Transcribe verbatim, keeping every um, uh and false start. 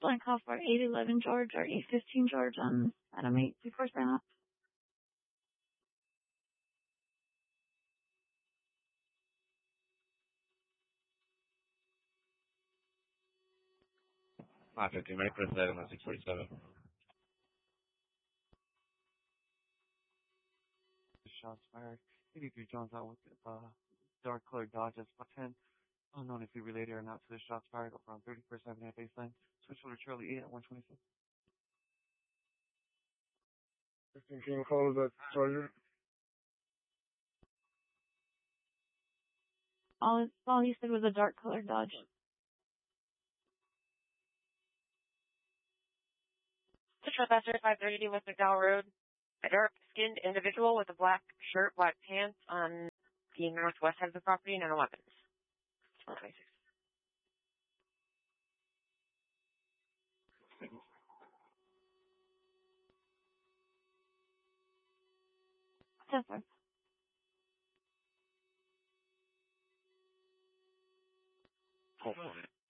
blank off for eight eleven George or eight fifteen George on Adam eight before sign off. five fifteen, ready for a second on six forty-seven. Shots fired. eighty-three Jones out with uh, dark colored Dodge S ten. Unknown if he related or not to the shots fired over on thirty-first Avenue at baseline. Switch over to Charlie eight at one twenty-six. fifteen, can you follow that Charger? All, all he said was a dark colored Dodge. Central Pastor five thirty West McDowell Road. A dark-skinned individual with a black shirt, black pants on the northwest side of the property, and no weapons. one twenty-six. ten four. Hold on.